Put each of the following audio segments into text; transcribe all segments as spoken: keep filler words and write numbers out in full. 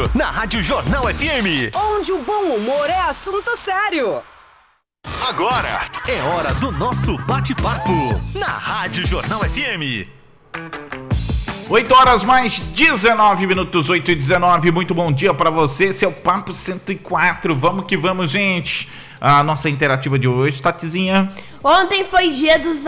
na Rádio Jornal F M. Onde o bom humor é assunto sério. Agora é hora do nosso bate-papo na Rádio Jornal F M. oito horas mais dezenove minutos, oito e dezenove. Muito bom dia para você. Esse é o Papo cento e quatro. Vamos que vamos, gente. A nossa interativa de hoje, Tatizinha. Ontem foi dia dos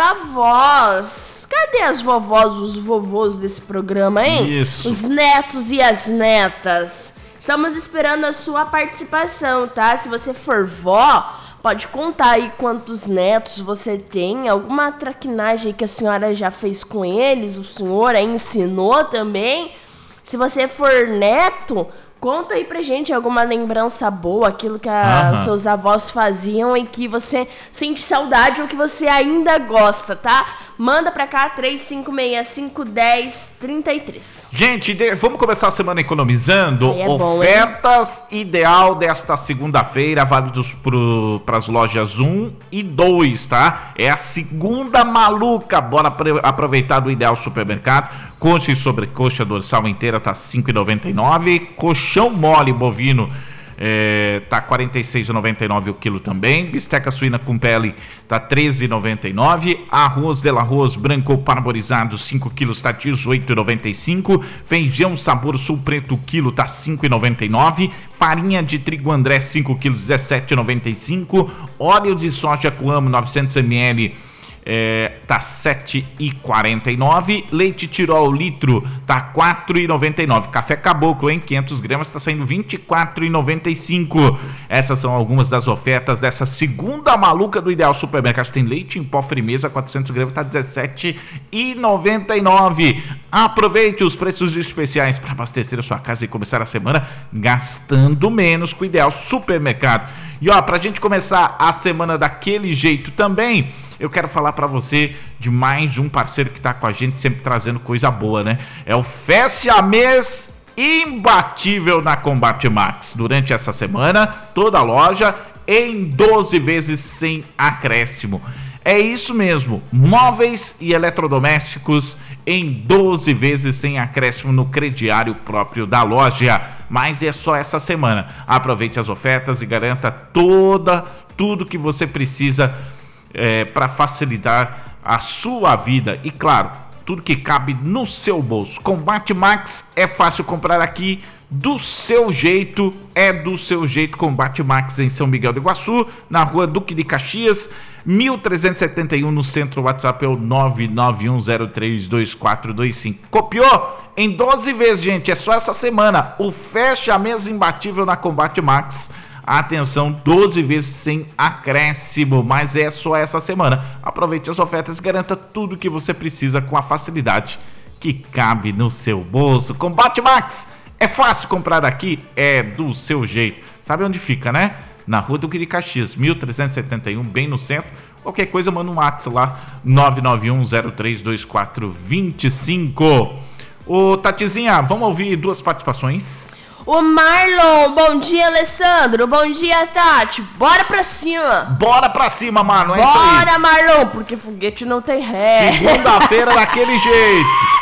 avós. Cadê as vovós, os vovôs desse programa, hein? Isso. Os netos e as netas. Estamos esperando a sua participação, tá? Se você for vó, pode contar aí quantos netos você tem, alguma traquinagem que a senhora já fez com eles, o senhor aí ensinou também. Se você for neto, conta aí pra gente alguma lembrança boa, aquilo que a, os seus avós faziam e que você sente saudade ou que você ainda gosta, tá? Manda pra cá, três cinco seis cinco, um zero, três três. Gente, de, vamos começar a semana economizando. Aí é bom, ofertas hein? Ideal desta segunda-feira, válidos para as lojas um e dois, tá? É a segunda maluca. Bora aproveitar do Ideal Supermercado. Coxa e sobrecoxa dorsal inteira tá cinco reais e noventa e nove centavos. Colchão mole bovino é, tá quarenta e seis reais e noventa e nove centavos o quilo também. Bisteca suína com pele tá treze reais e noventa e nove centavos. Arroz de l'arroz branco parborizado cinco quilos tá dezoito reais e noventa e cinco centavos. Feijão sabor sul preto quilo tá cinco reais e noventa e nove centavos. Farinha de trigo André cinco quilos dezessete reais e noventa e cinco centavos. Óleo de soja Coamo novecentos mililitros É, tá sete reais e quarenta e nove centavos. Leite Tirol litro tá quatro reais e noventa e nove centavos. Café Caboclo em quinhentos gramas tá saindo vinte e quatro reais e noventa e cinco centavos. Essas são algumas das ofertas dessa segunda maluca do Ideal Supermercado. Tem leite em pó Frimeza quatrocentos gramas tá dezessete reais e noventa e nove centavos. Aproveite os preços especiais para abastecer a sua casa e começar a semana gastando menos com o Ideal Supermercado. E ó, pra gente começar a semana daquele jeito também, eu quero falar pra você de mais de um parceiro que tá com a gente, sempre trazendo coisa boa, né? É o Fecha Mês imbatível na Combate Max. Durante essa semana, toda a loja em doze vezes sem acréscimo. É isso mesmo, móveis e eletrodomésticos em doze vezes sem acréscimo no crediário próprio da loja. Mas é só essa semana. Aproveite as ofertas e garanta toda, tudo que você precisa é, para facilitar a sua vida. E claro, tudo que cabe no seu bolso. Combate Max é fácil comprar aqui. Do seu jeito, é do seu jeito. Combate Max em São Miguel do Iguaçu, na rua Duque de Caxias, mil trezentos e setenta e um, no centro. O WhatsApp é o nove nove um zero três dois quatro dois cinco. Copiou? Em doze vezes, gente, é só essa semana. O Fecha Mês imbatível na Combate Max. Atenção, doze vezes sem acréscimo, mas é só essa semana. Aproveite as ofertas e garanta tudo que você precisa com a facilidade que cabe no seu bolso. Combate Max! É fácil comprar aqui, é do seu jeito. Sabe onde fica, né? Na rua Duque de Caxias, mil trezentos e setenta e um, bem no centro. Qualquer coisa, manda um WhatsApp lá, nove nove um zero três dois quatro dois cinco. Ô, Tatizinha, vamos ouvir duas participações? O Marlon, bom dia, Alessandro. Bom dia, Tati. Bora pra cima. Bora pra cima, mano, é isso aí. Bora, Marlon, porque foguete não tem ré. Segunda-feira daquele jeito.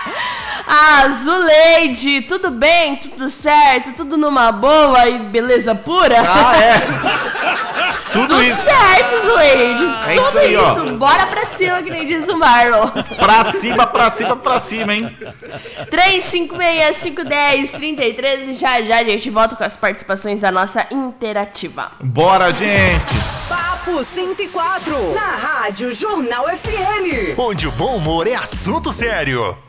Ah, Zuleide, tudo bem? Tudo certo? Tudo numa boa e beleza pura? Ah, é. Tudo, Tudo isso. certo, Zuleide. É Tudo isso aí, isso. ó. Bora pra cima, que nem diz o Marlon. Pra cima, pra cima, pra cima, hein? três cinco seis cinco um zero três três e já já a gente volta com as participações da nossa interativa. Bora, gente. Papo cento e quatro, na Rádio Jornal F M. Onde o bom humor é assunto sério.